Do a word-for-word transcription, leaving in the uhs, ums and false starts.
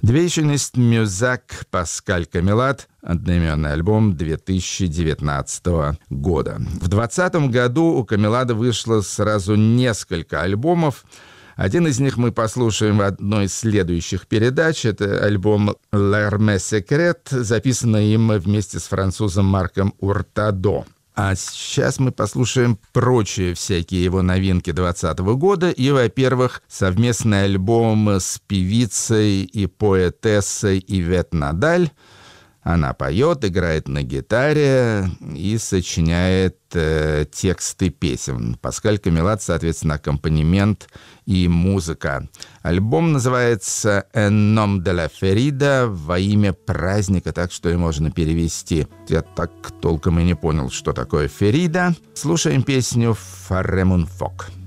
Двейшенность Мюзак Паскаль Камилат, одноименный альбом две тысячи девятнадцатого года. В двадцатом году у Камилата вышло сразу несколько альбомов. Один из них мы послушаем в одной из следующих передач. Это альбом «L'Hermès Secret», записанный им вместе с французом Марком Уртадо. А сейчас мы послушаем прочие всякие его новинки двадцатого года. И, во-первых, совместный альбом с певицей и поэтессой Ивет Надаль. Она поет, играет на гитаре и сочиняет э, тексты песен. Паскаль Камилат, соответственно, аккомпанемент и музыка. Альбом называется «En nom de la ferida», «Во имя праздника», так что и можно перевести. Я так толком и не понял, что такое «ферида». Слушаем песню «Фаремун Фок».